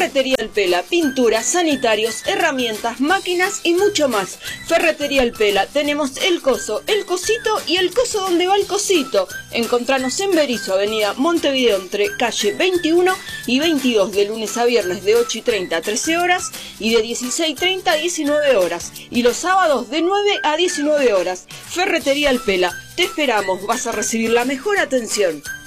Ferretería El Pela, pinturas, sanitarios, herramientas, máquinas y mucho más. Ferretería El Pela, tenemos el coso, el cosito y el coso donde va el cosito. Encontranos en Berisso, avenida Montevideo, entre calle 21 y 22, de lunes a viernes de 8:30 a 13 horas y de 16:30 a 19 horas. Y los sábados de 9 a 19 horas. Ferretería El Pela, te esperamos, vas a recibir la mejor atención.